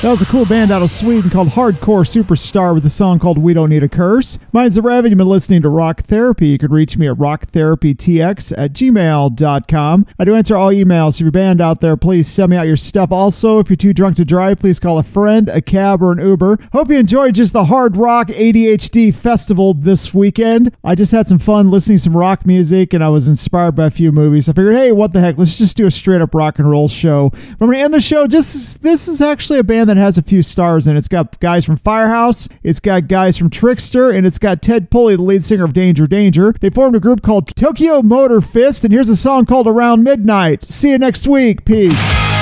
That was a cool band out of Sweden called Hardcore Superstar with a song called We Don't Need a Curse. Mine's The Rev, and you've been listening to Rock Therapy. You can reach me at rocktherapytx@gmail.com. I do answer all emails. If you're a band out there, please send me out your stuff. Also, if you're too drunk to drive, please call a friend, a cab, or an Uber. Hope you enjoyed just the Hard Rock ADHD Festival this weekend. I just had some fun listening to some rock music, and I was inspired by a few movies. I figured, hey, what the heck, let's just do a straight-up rock and roll show. But I'm going to end the show. This is actually a band that has a few stars in it. It's got guys from Firehouse, it's got guys from Trickster, and it's got Ted Pulley, the lead singer of Danger Danger. They formed a group called Tokyo Motor Fist, and here's a song called Around Midnight. See you next week. Peace.